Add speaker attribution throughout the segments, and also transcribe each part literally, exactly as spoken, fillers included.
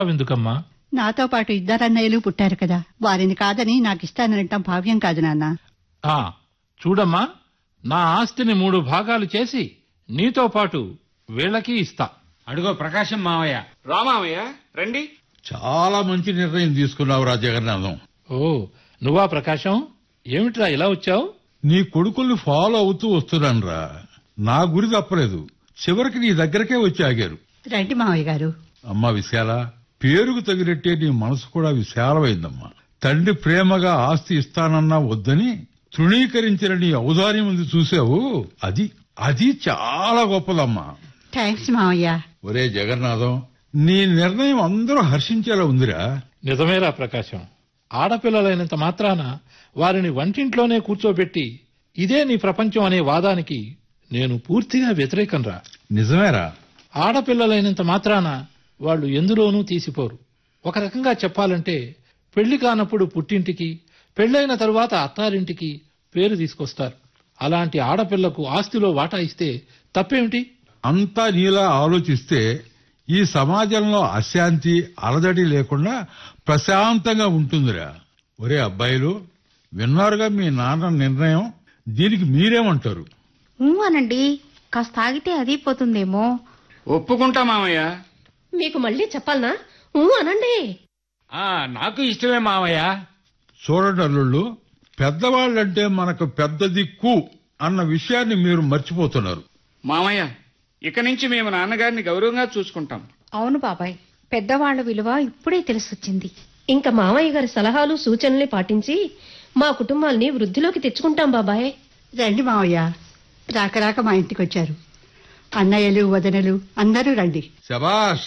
Speaker 1: ఎందుకమ్మా?
Speaker 2: నాతో పాటు ఇద్దరన్నయ్యలు పుట్టారు కదా, వారిని కాదని నాకిస్తానంటాం భావ్యం కాదు నాన్న.
Speaker 1: ఆ చూడమ్మా, నా ఆస్తిని మూడు భాగాలు చేసి నీతో పాటు వీళ్ళకి ఇస్తా.
Speaker 3: అడుగో ప్రకాశం మావయ్య.
Speaker 4: రామావయ్య రండి.
Speaker 5: చాలా మంచి నిర్ణయం తీసుకున్నావురా జగన్నాథం.
Speaker 1: ఓ నువ్వా ప్రకాశం? ఏమిట్రా ఇలా వచ్చావు?
Speaker 5: నీ కొడుకుల్ని ఫాలో అవుతూ వస్తున్నానురా. నా గురి తప్పలేదు, చివరికి నీ దగ్గరకే వచ్చి ఆగారు.
Speaker 2: రండి మావయ్య గారు.
Speaker 5: అమ్మా విశాల, పేరుకు తగినట్టే నీ మనసు కూడా విశాలమైందమ్మా. తండ్రి ప్రేమగా ఆస్తి ఇస్తానన్నా వద్దని తృణీకరించిన నీ ఔదార్యం ఉంది చూసావు, అది అది చాలా గొప్పదమ్మా.
Speaker 2: థ్యాంక్స్ మావయ్య.
Speaker 5: ఒరే జగన్నాథం, నీ నిర్ణయం అందరూ హర్షించేలా ఉందిరా.
Speaker 1: నిజమేరా ప్రకాశం. ఆడపిల్లలైనంత మాత్రాన వారిని వంటింట్లోనే కూర్చోబెట్టి ఇదే నీ ప్రపంచం అనే వాదానికి నేను పూర్తిగా వ్యతిరేకంరా.
Speaker 5: నిజమేరా.
Speaker 1: ఆడపిల్లలైనంత మాత్రాన వాళ్లు ఎందులోనూ తీసిపోరు. ఒక రకంగా చెప్పాలంటే పెళ్లి కానప్పుడు పుట్టింటికి, పెళ్లైన తరువాత అత్తారింటికి పేరు తీసుకొస్తారు. అలాంటి ఆడపిల్లకు ఆస్తిలో వాటా ఇస్తే తప్పేమిటి?
Speaker 5: అంతా నీలా ఆలోచిస్తే ఈ సమాజంలో అశాంతి అలజడి లేకుండా ప్రశాంతంగా ఉంటుందిరా. ఒరే అబ్బాయిలు, విన్నారుగా మీ నాన్న నిర్ణయం, దీనికి మీరేమంటారు?
Speaker 6: అనండి, కాస్త ఆగితే అది పోతుందేమో.
Speaker 4: ఒప్పుకుంటా మామయ్య.
Speaker 7: మీకు మళ్ళీ చెప్పాలనా? ఊ అనండి.
Speaker 3: ఆ నాకు ఇష్టమే మావయ్య.
Speaker 5: చూడండి అల్లుళ్ళు, పెద్దవాళ్ళంటే మనకు పెద్ద దిక్కు అన్న విషయాన్ని మీరు మర్చిపోతున్నారు.
Speaker 4: మామయ్య, ఇక నుంచి మేము నాన్నగారిని గౌరవంగా చూసుకుంటాం.
Speaker 6: అవును బాబాయ్, పెద్దవాళ్ల విలువ ఇప్పుడే తెలిసొచ్చింది.
Speaker 7: ఇంకా మామయ్య గారి సలహాలు సూచనల్ని పాటించి మా కుటుంబాల్ని వృద్ధిలోకి తెచ్చుకుంటాం బాబాయ్.
Speaker 2: రండి మావయ్య, రాక రాక మా ఇంటికి వచ్చారు. అన్నయ్యలు వదనలు అందరూ రండి.
Speaker 5: శబాష్.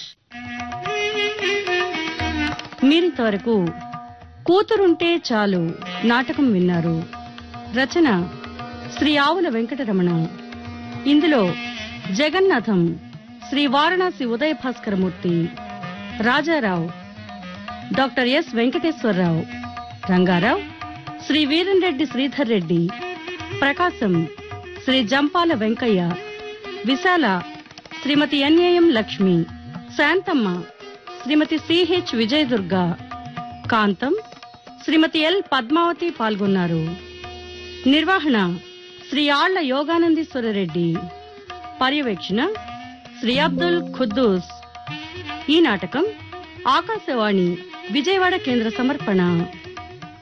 Speaker 8: మీరింతవరకు కూతురుంటే చాలు నాటకం విన్నారు. రచన శ్రీ ఆవుల వెంకటరమణ. ఇందులో జగన్నాథం శ్రీ వారణాసి ఉదయ భాస్కరమూర్తి, రాజారావు డాక్టర్ ఎస్ వెంకటేశ్వరరావు, రంగారావు శ్రీ వీరంరెడ్డి శ్రీధర్ రెడ్డి, ప్రకాశం శ్రీ జంపాల వెంకయ్య, విశాల శ్రీమతి ఎన్ఏఎం లక్ష్మి, శాంతమ్మ శ్రీమతి సిహెచ్ విజయదుర్గ, కాంతం శ్రీమతి ఎల్ పద్మావతి పాల్గొన్నారు. నిర్వహణ శ్రీ ఆళ్ల యోగానందీశ్వరరెడ్డి, పర్యవేక్షణ శ్రీ అబ్దుల్ ఖుద్దూస్. ఈ నాటకం ఆకాశవాణి విజయవాడ కేంద్ర సమర్పణ.